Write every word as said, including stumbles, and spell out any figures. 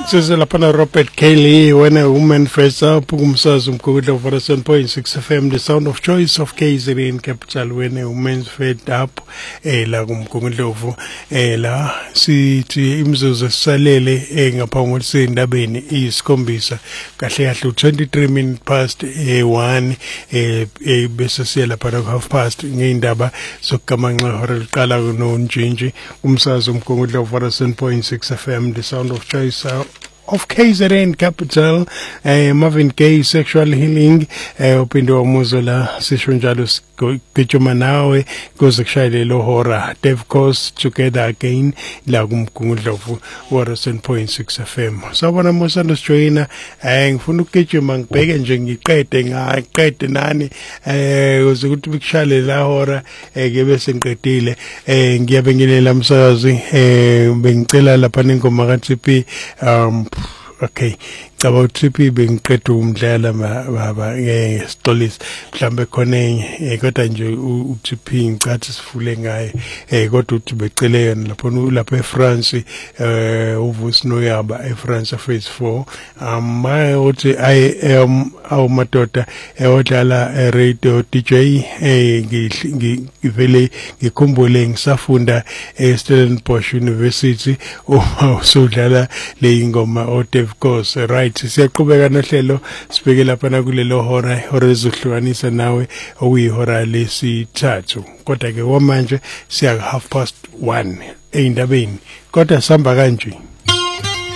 Sise lapha na Robert Kelly wena woman face up kumsazi umgugudla of seven point six F M the sound of choice of K Z N capital wena women's fed up eh la kumgugudlovu eh la sithi imzuzu sisalele eh ngapha ngosindabeni isikhombisa kahle kahle twenty-three minutes past eh one eh bese siya lapha na half past ngeindaba sokugamanxa hora liqala nonjinji umsazi umgugudla of seven point six F M the sound of choice uh, of K Z N capital eh Marvin Gaye sexual healing eh upindo umuzo la sisho njalo gijuma nawe kuze kushayile lo hora Dave Coast together again la kumgungudlovu wa seven point six F M sabona mosana joina eh ngifuna ukugijuma ngibheke nje ngiqede ngaqede nani eh kuze ukuthi bikushayile la hora eh ke bese ngiqedile eh ngiyabengelela umsakazi eh bengicela lapha nengoma ka T P um okay caba u-T P bengiqeda umdlala baba ngeStolis mhlambe khona enye kodwa nje u-T P ngicathi sifule ngaye eh kodwa uthi becele yena lapho lapha eFrance eh uvusi noyaba eFrance phase four um uthi I am awu madoda odlala radio D J eh ngivele ngikhumbule ngisafunda eStellenbosch University uma usudlala le ingoma o Dave Coast right siyaqhubeka nohlelo sibeke lapha na kulelo hora hora ezohlukanisa nawe okuyihora lesithathu kodwa ke wamanje siya half past one eindabeni kodwa samba kanje.